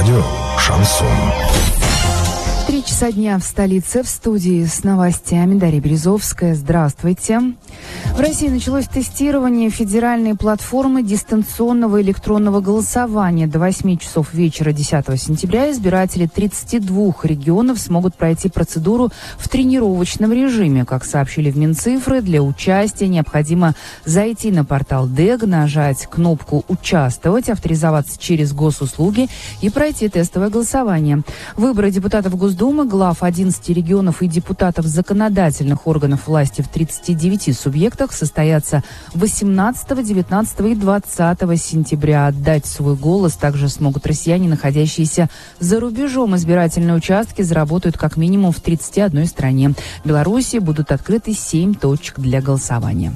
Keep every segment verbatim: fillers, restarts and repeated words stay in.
Радио «Шансон». Три часа дня в столице, в студии с новостями Дарья Березовская. Здравствуйте. В России началось тестирование федеральной платформы дистанционного электронного голосования. До восьми часов вечера десятого сентября избиратели тридцати двух регионов смогут пройти процедуру в тренировочном режиме. Как сообщили в Минцифры, для участия необходимо зайти на портал ДЭГ, нажать кнопку «Участвовать», авторизоваться через госуслуги и пройти тестовое голосование. Выборы депутатов Госдумы, глав одиннадцати регионов и депутатов законодательных органов власти в тридцати девяти субъектах состоятся восемнадцатого, девятнадцатого и двадцатого сентября. Отдать свой голос также смогут россияне, находящиеся за рубежом. Избирательные участки заработают как минимум в тридцати одной стране. В Беларуси будут открыты семь точек для голосования.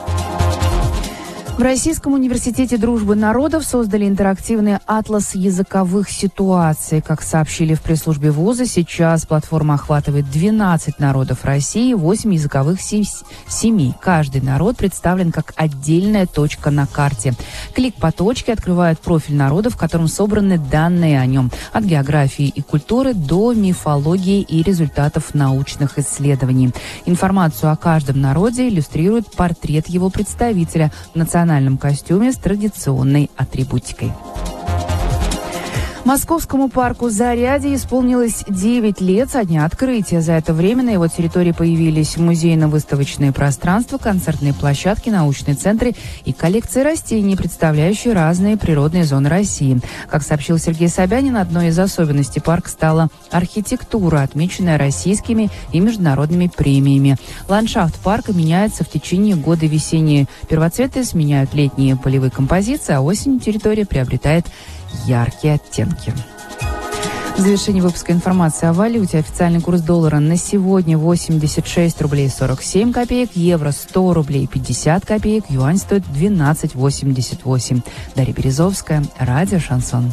В Российском университете дружбы народов создали интерактивный атлас языковых ситуаций. Как сообщили в пресс-службе вуза, сейчас платформа охватывает двенадцать народов России и восемь языковых семей. Каждый народ представлен как отдельная точка на карте. Клик по точке открывает профиль народа, в котором собраны данные о нем. От географии и культуры до мифологии и результатов научных исследований. Информацию о каждом народе иллюстрирует портрет его представителя в национальном В национальном костюме с традиционной атрибутикой. Московскому парку «Зарядье» исполнилось девять лет со дня открытия. За это время на его территории появились музейно-выставочные пространства, концертные площадки, научные центры и коллекции растений, представляющие разные природные зоны России. Как сообщил Сергей Собянин, одной из особенностей парка стала архитектура, отмеченная российскими и международными премиями. Ландшафт парка меняется в течение года. Весенние первоцветы сменяют летние полевые композиции, а осенью территория приобретает яркие оттенки. В завершении выпуска информации о валюте. Официальный курс доллара на сегодня восемьдесят шесть рублей сорок семь копеек, евро сто рублей пятьдесят копеек, юань стоит двенадцать восемьдесят восемь. Дарья Березовская, радио «Шансон».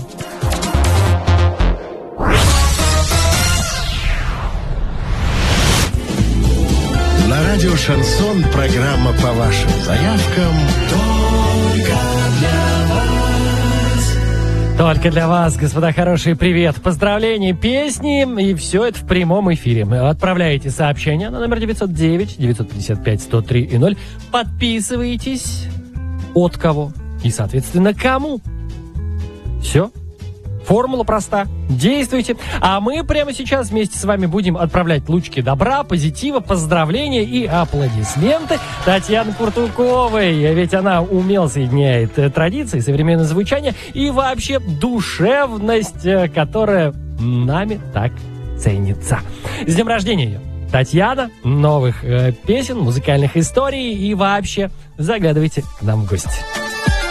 На радио «Шансон» программа по вашим заявкам «Только для вас». Только для вас, господа хорошие, привет, поздравления, песни, и все это в прямом эфире. Отправляете сообщение на номер девятьсот девять девятьсот пятьдесят пять сто три и ноль. Подписываетесь от кого и, соответственно, кому. Все. Формула проста. Действуйте. А мы прямо сейчас вместе с вами будем отправлять лучики добра, позитива, поздравления и аплодисменты Татьяне Куртулковой. Ведь она умело соединяет традиции, современное звучание и вообще душевность, которая нами так ценится. С днем рождения ее, Татьяна. Новых э, песен, музыкальных историй и вообще заглядывайте к нам в гости.